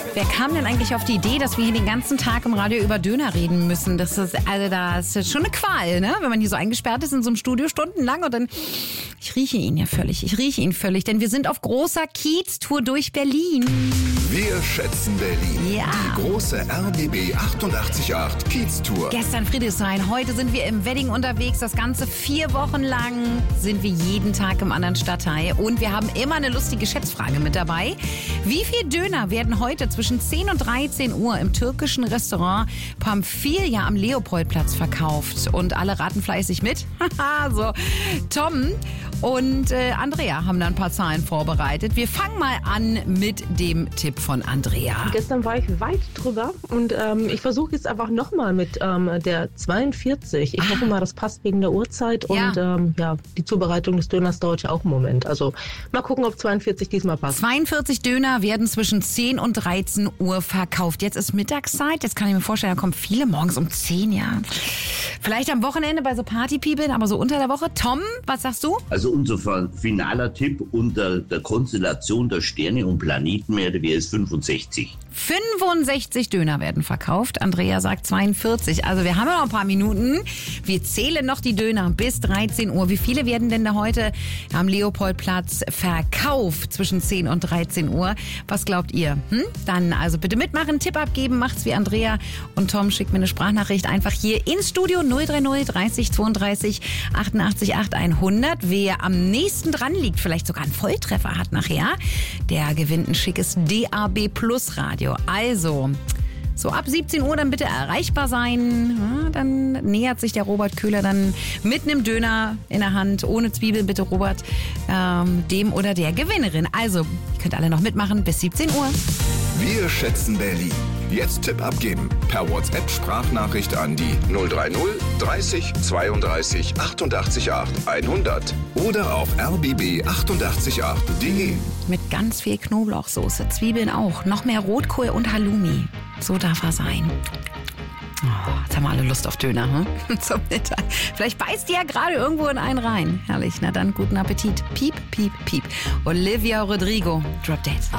Wer kam denn eigentlich auf die Idee, dass wir hier den ganzen Tag im Radio über Döner reden müssen? Das ist schon eine Qual, ne? Wenn man hier so eingesperrt ist in so einem Studio stundenlang und dann... Ich rieche ihn völlig, denn wir sind auf großer Kiez-Tour durch Berlin. Wir schätzen Berlin. Ja. Die große RBB 888 Kiez-Tour. Gestern Friedrichshain, heute sind wir im Wedding unterwegs. Das Ganze 4 Wochen lang sind wir jeden Tag im anderen Stadtteil. Und wir haben immer eine lustige Schätzfrage mit dabei. Wie viel Döner werden heute zwischen 10 und 13 Uhr im türkischen Restaurant Pamphylia am Leopoldplatz verkauft? Und alle raten fleißig mit. So, Tom und Andrea haben da ein paar Zahlen vorbereitet. Wir fangen mal an mit dem Tipp von Andrea. Gestern war ich weit drüber und ich versuche jetzt einfach nochmal mit der 42. Ich hoffe mal, das passt wegen der Uhrzeit und die Zubereitung des Döners dauert ja auch einen Moment. Also mal gucken, ob 42 diesmal passt. 42 Döner werden zwischen 10 und 13 Uhr verkauft. Jetzt ist Mittagszeit, jetzt kann ich mir vorstellen, da kommen viele morgens um 10, ja. Vielleicht am Wochenende bei so Partypeople, aber so unter der Woche. Tom, was sagst du? Also unser finaler Tipp unter der Konstellation der Sterne und Planeten wäre 65. 65 Döner werden verkauft. Andrea sagt 42. Also wir haben ja noch ein paar Minuten. Wir zählen noch die Döner bis 13 Uhr. Wie viele werden denn da heute am Leopoldplatz verkauft zwischen 10 und 13 Uhr? Was glaubt ihr? Dann also bitte mitmachen, Tipp abgeben, macht's wie Andrea und Tom. Schickt mir eine Sprachnachricht einfach hier ins Studio 030 30 32 88 8 100. Wer am nächsten dran liegt, vielleicht sogar einen Volltreffer hat nachher, der gewinnt ein schickes DAB Plus Radio. Also, so ab 17 Uhr dann bitte erreichbar sein. Ja, dann nähert sich der Robert Köhler dann mit einem Döner in der Hand, ohne Zwiebeln, bitte Robert, dem oder der Gewinnerin. Also, ihr könnt alle noch mitmachen bis 17 Uhr. Wir schätzen Berlin. Jetzt Tipp abgeben. Per WhatsApp Sprachnachricht an die 030 30 32 88 8 100. Oder auf rbb888.de. Mit ganz viel Knoblauchsoße, Zwiebeln auch, noch mehr Rotkohl und Halloumi. So darf er sein. Oh, jetzt haben wir alle Lust auf Döner, zum Mittag. Vielleicht beißt ihr ja gerade irgendwo in einen rein. Herrlich, na dann guten Appetit. Piep, piep, piep. Olivia Rodrigo, Drop Dead.